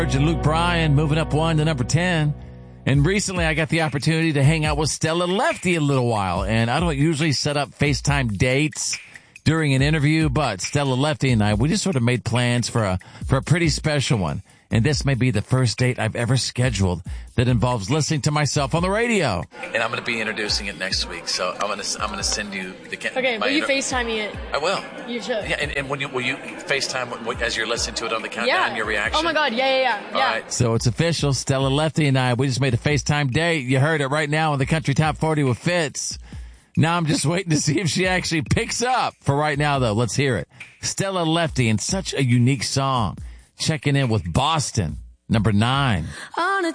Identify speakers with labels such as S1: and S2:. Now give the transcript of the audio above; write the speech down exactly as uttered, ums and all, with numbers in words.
S1: And Luke Bryan moving up one to number ten. And recently I got the opportunity to hang out with Stella Lefty a little while. And I don't usually set up FaceTime dates during an interview, but Stella Lefty and I, we just sort of made plans for a, for a pretty special one. And this may be the first date I've ever scheduled that involves listening to myself on the radio. And I'm going to be introducing it next week, so I'm going to I'm going to send you the.
S2: Okay, will you inter- FaceTime me it?
S1: I will.
S2: You should.
S1: Yeah, and, and when you will you FaceTime as you're listening to it on the countdown,
S2: yeah.
S1: your reaction?
S2: Oh my God, yeah, yeah, yeah.
S1: All yeah. right, so it's official. Stella Lefty and I, we just made a FaceTime date. You heard it right now on the Country Top forty with Fitz. Now I'm just waiting to see if she actually picks up. For right now, though, let's hear it. Stella Lefty in such a unique song. Checking in with Boston. Number nine.
S3: On a